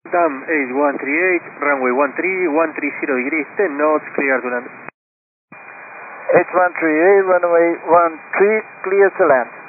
Dam 8138, runway 130 degrees, 10 knots, clear to land. H138, runway 13, clear to land.